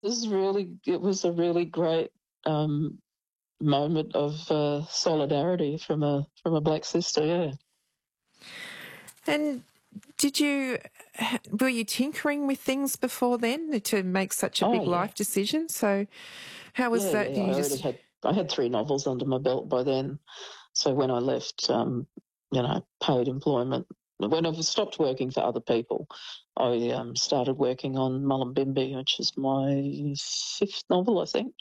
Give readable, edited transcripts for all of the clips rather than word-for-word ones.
it was a really great moment of solidarity from a black sister. Yeah. And were you tinkering with things before then to make such a Oh big yeah. life decision? So how was that? Yeah. Did you just... I had 3 novels under my belt by then. So when I left, paid employment, when I stopped working for other people, I started working on Mullumbimby, which is my 5th novel, I think.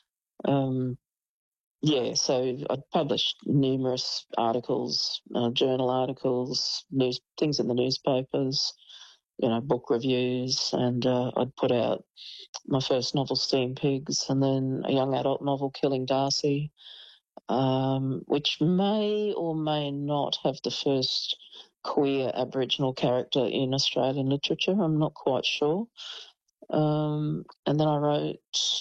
So I published numerous articles, journal articles, things in the newspapers, book reviews, and I'd put out my first novel, Steam Pigs, and then a young adult novel, Killing Darcy, which may or may not have the first queer Aboriginal character in Australian literature. I'm not quite sure. And then I wrote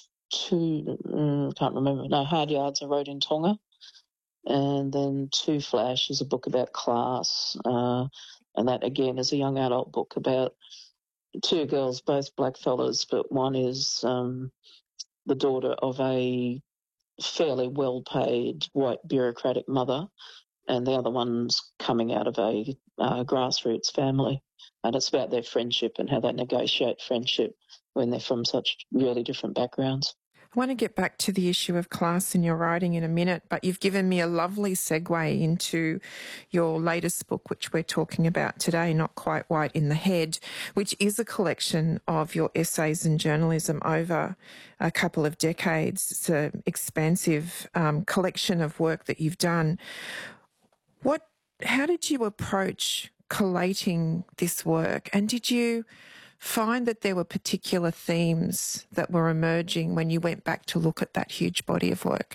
2, can't remember, no, Hard Yards I wrote in Tonga. And then Two Flash is a book about class. And that, again, is a young adult book about 2 girls, both blackfellas, but one is the daughter of a fairly well-paid white bureaucratic mother, and the other one's coming out of a grassroots family. And it's about their friendship and how they negotiate friendship when they're from such really different backgrounds. I want to get back to the issue of class in your writing in a minute, but you've given me a lovely segue into your latest book, which we're talking about today, Not Quite White in the Head, which is a collection of your essays and journalism over a couple of decades. It's an expansive collection of work that you've done. How did you approach collating this work, and did you find that there were particular themes that were emerging when you went back to look at that huge body of work?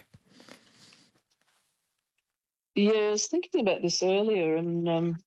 Yeah, I was thinking about this earlier, and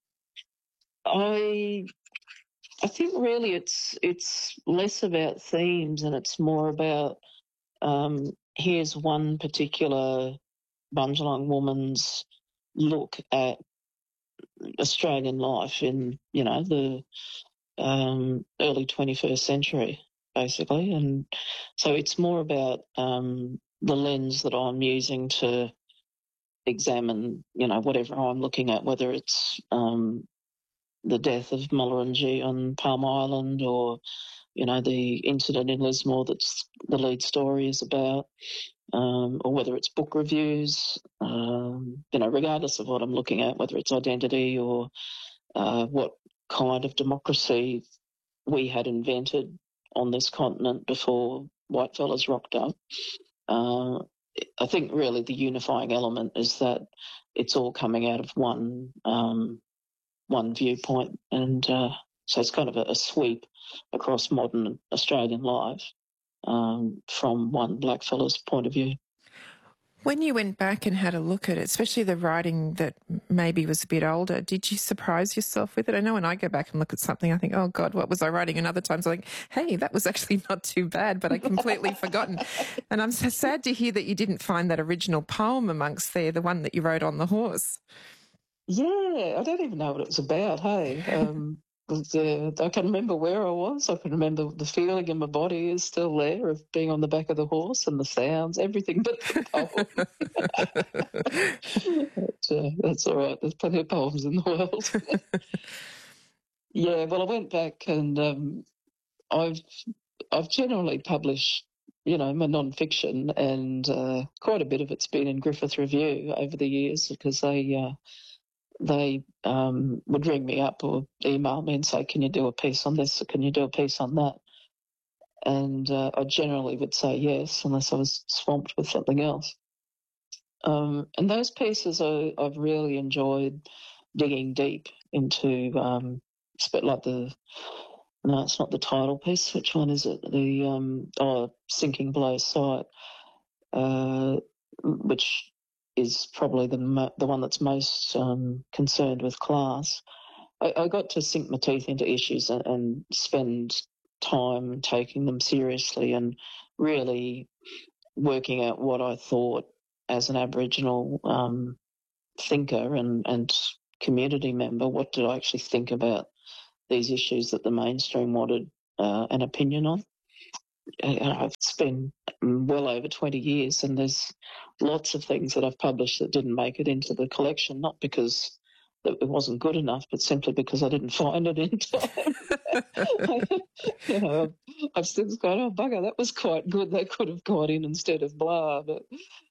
I think really it's less about themes and it's more about here's one particular Bundjalung woman's look at Australian life in the early 21st century, basically. And so it's more about the lens that I'm using to examine, whatever I'm looking at, whether it's the death of Mulrunji on Palm Island or, the incident in Lismore that's the lead story is about, or whether it's book reviews, regardless of what I'm looking at, whether it's identity or what kind of democracy we had invented on this continent before white fellas rocked up. I think really the unifying element is that it's all coming out of one viewpoint, and so it's kind of a sweep across modern Australian life from one blackfella's point of view. When you went back and had a look at it, especially the writing that maybe was a bit older, did you surprise yourself with it? I know when I go back and look at something, I think, oh, God, what was I writing? And other times I'm like, hey, that was actually not too bad, but I completely forgotten. And I'm so sad to hear that you didn't find that original poem amongst there, the one that you wrote on the horse. Yeah, I don't even know what it was about, hey. I can remember where I was. I can remember the feeling in my body is still there of being on the back of the horse and the sounds, everything but the poem. But, that's all right. There's plenty of poems in the world. Yeah, well, I went back and I've generally published, my non-fiction, and quite a bit of it's been in Griffith Review over the years because they would ring me up or email me and say, can you do a piece on this or can you do a piece on that? And I generally would say yes, unless I was swamped with something else. And those pieces I've really enjoyed digging deep into, like no, it's not the title piece. Which one is it? The Sinking Below Sight, which is probably the one that's most concerned with class. I got to sink my teeth into issues and spend time taking them seriously and really working out what I thought as an Aboriginal thinker and community member. What did I actually think about these issues that the mainstream wanted an opinion on? it's been well over 20 years, and there's lots of things that I've published that didn't make it into the collection, not because it wasn't good enough, but simply because I didn't find it in time. I've since gone, oh, bugger, that was quite good. They could have gone in instead of blah. But,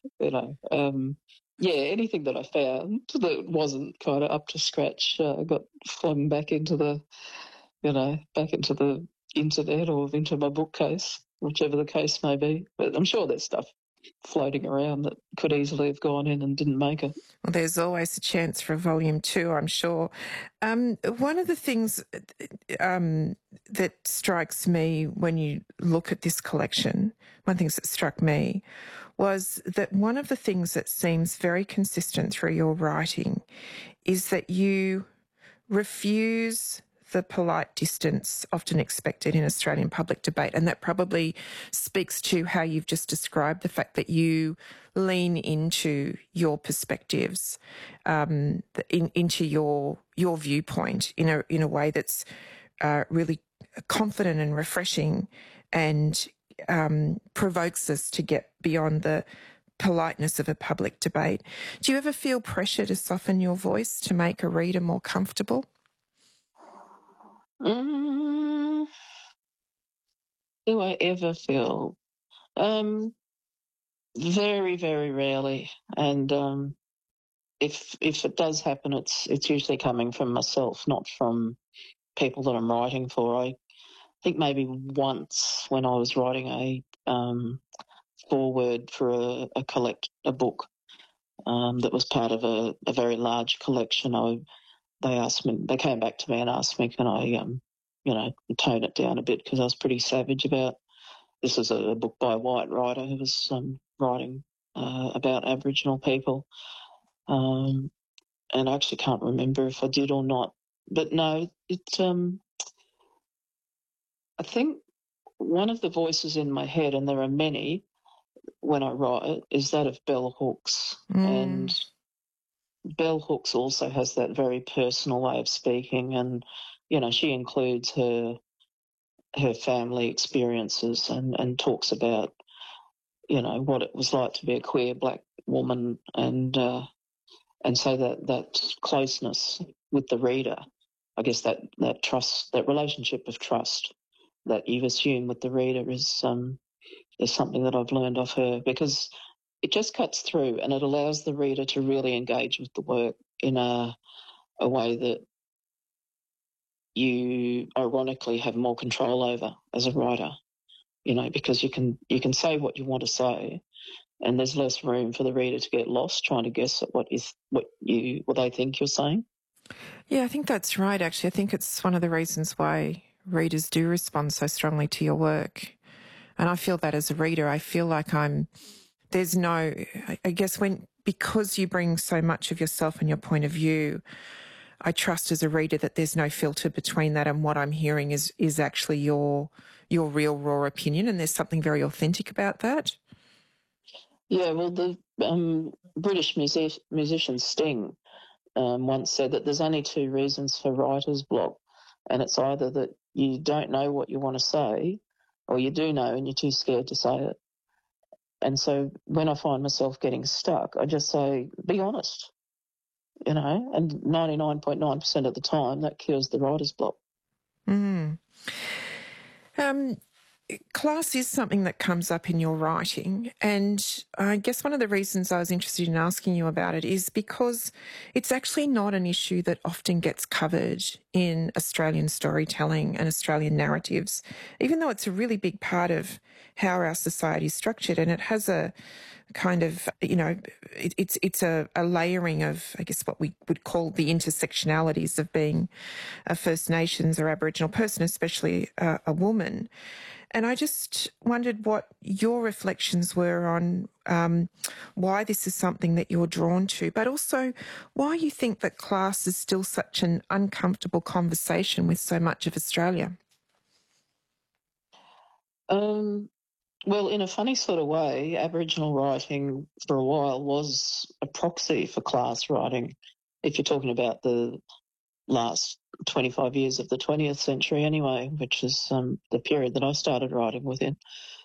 anything that I found that wasn't kind of up to scratch got flung back into the internet or into my bookcase, whichever the case may be. But I'm sure there's stuff floating around that could easily have gone in and didn't make it. Well, there's always a chance for a volume 2, I'm sure. One of the things that strikes me when you look at this collection, one of the things that struck me was that one of the things that seems very consistent through your writing is that you refuse the polite distance often expected in Australian public debate. And that probably speaks to how you've just described the fact that you lean into your perspectives, into your viewpoint in a way that's really confident and refreshing, and provokes us to get beyond the politeness of a public debate. Do you ever feel pressure to soften your voice to make a reader more comfortable? Do I ever feel? Very, very rarely. And if it does happen, it's usually coming from myself, not from people that I'm writing for. I think maybe once when I was writing a foreword for a book that was part of a very large collection, they came back to me and asked me, can I, tone it down a bit, because I was pretty savage about, this is a book by a white writer who was writing about Aboriginal people. And I actually can't remember if I did or not. But no, I think one of the voices in my head, and there are many when I write, is that of Bell Hooks. And Bell Hooks also has that very personal way of speaking, and she includes her family experiences and talks about what it was like to be a queer black woman, and so that closeness with the reader, I guess that trust, that relationship of trust that you assume with the reader is something that I've learned off her, because it just cuts through and it allows the reader to really engage with the work in a way that you ironically have more control over as a writer, because you can say what you want to say, and there's less room for the reader to get lost trying to guess at what they think you're saying. Yeah, I think that's right, actually. I think it's one of the reasons why readers do respond so strongly to your work. And I feel that as a reader. I feel like because you bring so much of yourself and your point of view, I trust as a reader that there's no filter between that and what I'm hearing is actually your real raw opinion, and there's something very authentic about that. Yeah, well, the British musician Sting once said that there's only 2 reasons for writer's block, and it's either that you don't know what you want to say, or you do know and you're too scared to say it. And so when I find myself getting stuck, I just say, be honest, and 99.9% of the time that cures the writer's block. Class is something that comes up in your writing, and I guess one of the reasons I was interested in asking you about it is because it's actually not an issue that often gets covered in Australian storytelling and Australian narratives, even though it's a really big part of how our society is structured, and it has a kind of, it's a layering of, I guess, what we would call the intersectionalities of being a First Nations or Aboriginal person, especially a woman. And I just wondered what your reflections were on why this is something that you're drawn to, but also why you think that class is still such an uncomfortable conversation with so much of Australia. Well, in a funny sort of way, Aboriginal writing for a while was a proxy for class writing, if you're talking about the last 25 years of the 20th century anyway, which is the period that I started writing within.